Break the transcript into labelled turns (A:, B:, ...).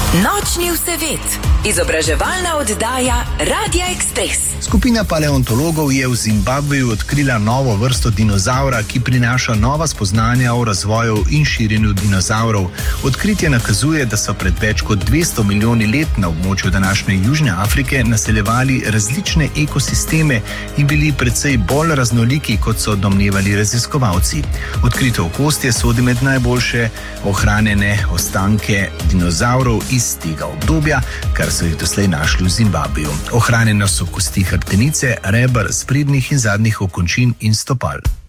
A: Nočni vsevet, izobraževalna oddaja Radia Express.
B: Skupina paleontologov je v Zimbabveju odkrila novo vrsto dinozavra, ki prinaša nova spoznanja o razvoju in širjenju dinozavrov. Odkritje nakazuje, da so pred več kot 200 milijoni let na območju današnje Južne Afrike naseljevali različne ekosisteme in bili precej bolj raznoliki, kot so domnevali raziskovalci. Odkrito okostje sodi med najboljše ohranjene ostanke dinozavrov iz tega obdobja, kar so jih doslej našli v Zimbabveju. Ohranjene so kosti hrbtenice, reber, sprednjih in zadnjih okončin in stopal.